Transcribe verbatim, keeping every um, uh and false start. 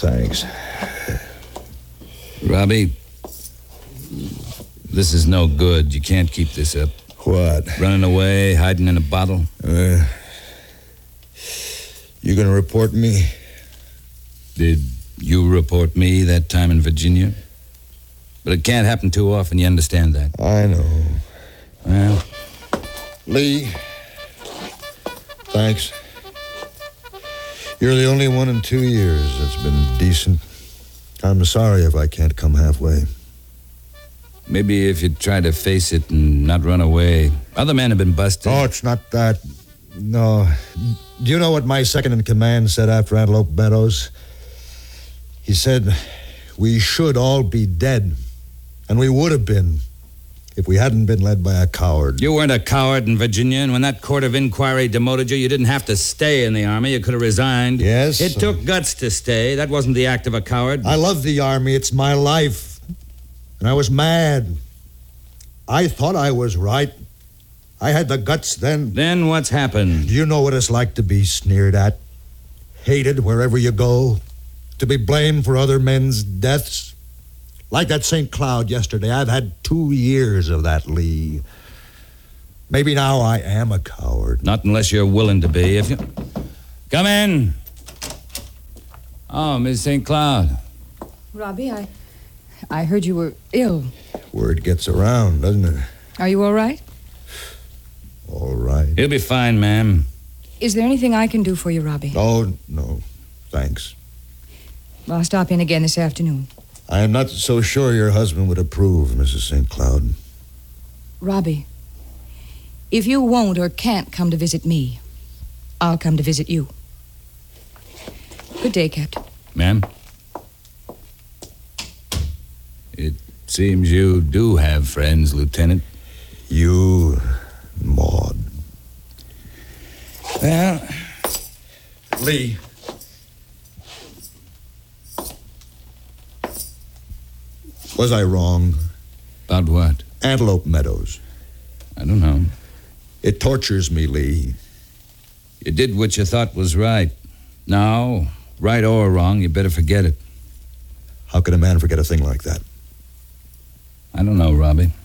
thanks. Robbie, this is no good. You can't keep this up. What? Running away, hiding in a bottle. Uh, you gonna report me? Did you report me that time in Virginia? But it can't happen too often, you understand that? I know. Well... Lee, thanks. You're the only one in two years that's been decent. I'm sorry if I can't come halfway. Maybe if you'd try to face it and not run away. Other men have been busted. Oh, it's not that. No. Do you know what my second in command said after Antelope Meadows? He said, we should all be dead. And we would have been if we hadn't been led by a coward. You weren't a coward in Virginia, and when that court of inquiry demoted you, you didn't have to stay in the Army. You could have resigned. Yes. It took guts to stay. That wasn't the act of a coward. I love the Army. It's my life. And I was mad. I thought I was right. I had the guts then. Then what's happened? Do you know what it's like to be sneered at? Hated wherever you go? To be blamed for other men's deaths? Like that Saint Cloud yesterday. I've had two years of that, Lee. Maybe now I am a coward. Not unless you're willing to be. If you... Come in. Oh, Miss Saint Cloud. Robbie, I... I heard you were ill. Word gets around, doesn't it? Are you all right? All right. He'll be fine, ma'am. Is there anything I can do for you, Robbie? Oh, no. Thanks. Well, I'll stop in again this afternoon. I am not so sure your husband would approve, Missus Saint Cloud. Robbie, if you won't or can't come to visit me, I'll come to visit you. Good day, Captain. Ma'am? It seems you do have friends, Lieutenant. You, Maud. Well... Lee. Was I wrong? About what? Antelope Meadows. I don't know. It tortures me, Lee. You did what you thought was right. Now, right or wrong, you better forget it. How can a man forget a thing like that? I don't know, Robbie.